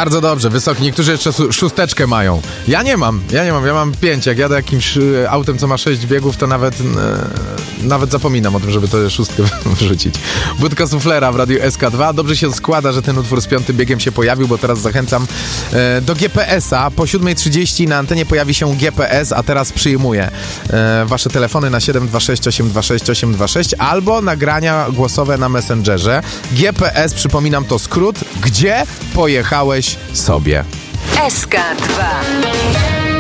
Bardzo dobrze, wysoki. Niektórzy jeszcze szósteczkę mają. Ja nie mam, ja mam 5. Jak jadę jakimś autem, co ma 6 biegów, to nawet zapominam o tym, żeby to szóstkę wrzucić. Budka suflera w Radiu SK2. Dobrze się składa, że ten utwór z 5. biegiem się pojawił, bo teraz zachęcam do GPS-a. Po 7:30 na antenie pojawi się GPS, a teraz przyjmuję wasze telefony na 726 826 826 albo nagrania głosowe na Messengerze. GPS, przypominam, to skrót. Gdzie pojechałeś sobie? SK2